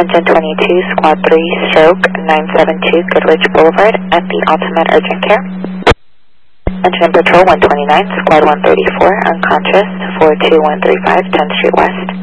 Engine 22, Squad 3, stroke 972 Goodrich Boulevard at the Ultimate Urgent Care. Engine Patrol 129, Squad 134, unconscious, 42135 10th Street West.